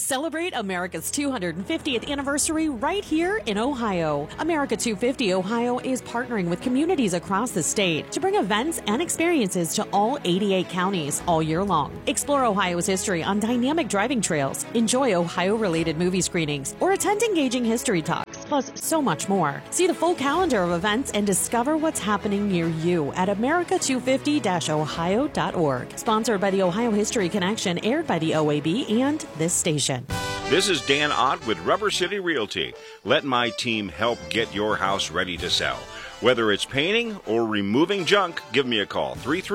Celebrate America's 250th anniversary right here in Ohio. America 250 Ohio is partnering with communities across the state to bring events and experiences to all 88 counties all year long. Explore Ohio's history on dynamic driving trails, enjoy Ohio-related movie screenings, or attend engaging history talks, plus so much more. See the full calendar of events and discover what's happening near you at america250-ohio.org. Sponsored by the Ohio History Connection, aired by the OAB and this station. This is Dan Ott with Rubber City Realty. Let my team help get your house ready to sell. Whether it's painting or removing junk, give me a call,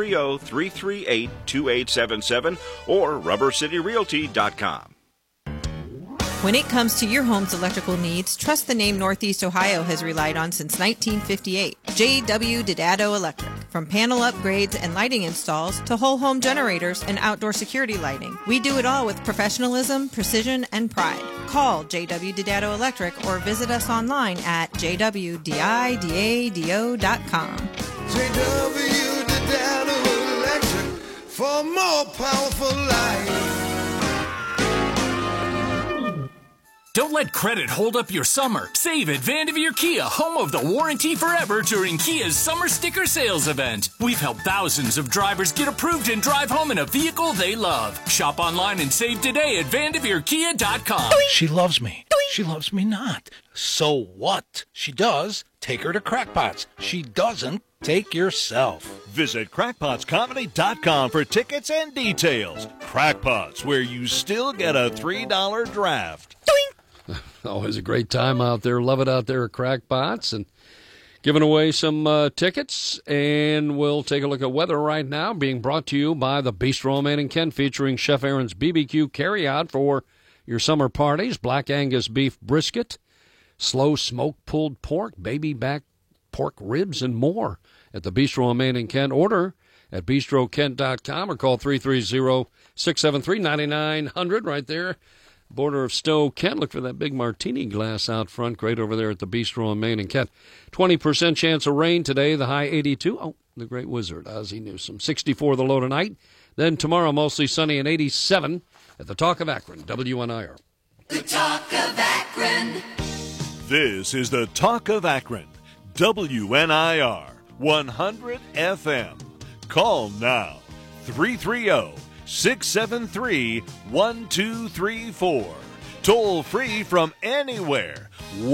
330-338-2877 or rubbercityrealty.com. When it comes to your home's electrical needs, trust the name Northeast Ohio has relied on since 1958. J.W. Didado Electric. From panel upgrades and lighting installs to whole home generators and outdoor security lighting, we do it all with professionalism, precision, and pride. Call J.W. Didado Electric or visit us online at jwdidado.com. J.W. Didado Electric for more powerful light. Don't let credit hold up your summer. Save at Vanderveer Kia, home of the warranty forever during Kia's Summer Sticker Sales event. We've helped thousands of drivers get approved and drive home in a vehicle they love. Shop online and save today at VanderveerKia.com. She loves me. She loves me not. So what? She does. Take her to Crackpots. She doesn't. Take yourself. Visit crackpotscomedy.com for tickets and details. Crackpots, where you still get a $3 draft. Always a great time out there. Love it out there at Crackpots. And giving away some tickets. And we'll take a look at weather right now, being brought to you by the Bistro Man and Ken, featuring Chef Aaron's BBQ carryout for your summer parties. Black Angus beef brisket, slow smoked pulled pork, baby back pork ribs, and more at the Bistro Man and Ken. Order at bistrokent.com or call 330-673-9900 right there. Border of Stowe, Kent. Look for that big martini glass out front. Great over there at the Bistro on Main and Kent. 20% chance of rain today, the high 82. Oh, the great wizard, Ozzie Newsome. 64 the low tonight. Then tomorrow, mostly sunny and 87 at the Talk of Akron, WNIR. The Talk of Akron. This is the Talk of Akron, WNIR 100 FM. Call now, 330-673-1234. Toll free from anywhere,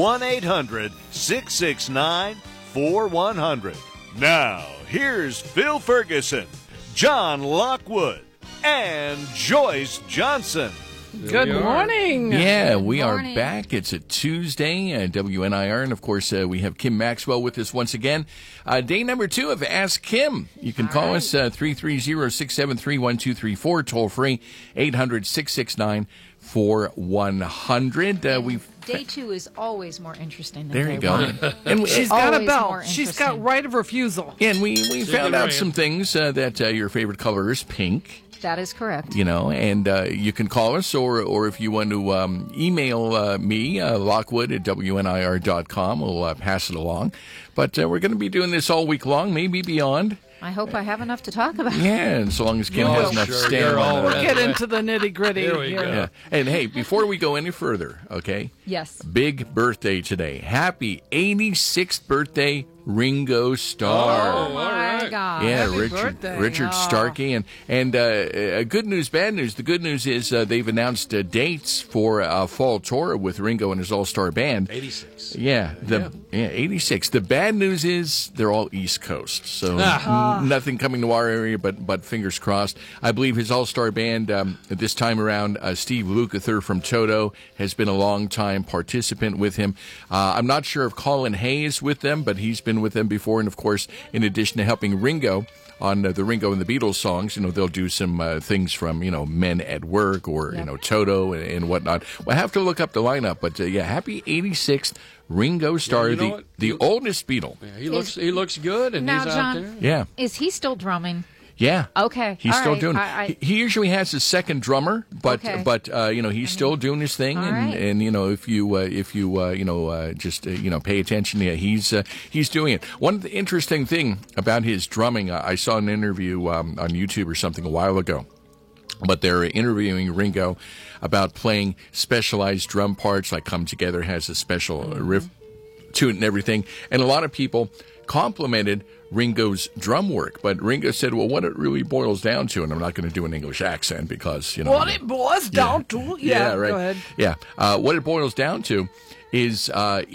1-800-669-4100. Now, here's Phil Ferguson, John Lockwood, and Joyce Johnson. Good morning. Yeah, we are back. It's a Tuesday at WNIR, and of course, we have Kim Maxwell with us once again. Day number 2 of Ask Kim. You can call us 330-673-1234, toll free, 800-669-4100. Day 2 is always more interesting than there day you go. 1. And she's got a belt. She's got right of refusal. Yeah, and we found out some things that your favorite color is pink. That is correct. You know, and you can call us, or if you want to email me, Lockwood at WNIR.com, we'll pass it along. But we're going to be doing this all week long, maybe beyond. I hope I have enough to talk about. Yeah, and so long as Kim has enough to stand on. We'll get into the nitty-gritty here. Yeah. And hey, before we go any further, okay? Yes. Big birthday today. Happy 86th birthday, Ringo Starr. Oh, my God. Yeah, Happy Richard Starkey. And good news, bad news. The good news is they've announced dates for a fall tour with Ringo and his all-star band. 86. Yeah, 86. The bad news is they're all East Coast, so nothing coming to our area, but fingers crossed. I believe his all-star band this time around, Steve Lukather from Toto, has been a long-time participant with him. I'm not sure if Colin Hay is with them, but he's been with them before, and of course, in addition to helping Ringo on the Ringo and the Beatles songs, they'll do some things from, Men at Work or, Toto and whatnot. We'll have to look up the lineup, but happy 86th Ringo Starr, the oldest Beatle. Yeah, he looks good, and now, he's John, out there. Yeah. Is he still drumming? Yeah. Okay. He's all still right. doing it. He usually has a second drummer, but he's still doing his thing. And if you just pay attention, he's doing it. One of the interesting thing about his drumming, I saw an interview on YouTube or something a while ago. But they're interviewing Ringo about playing specialized drum parts, like Come Together has a special riff to it and everything. And a lot of people complimented Ringo's drum work. But Ringo said, well, what it really boils down to, and I'm not going to do an English accent because, you know. What it boils down to? Yeah, right. Go ahead. Yeah. What it boils down to is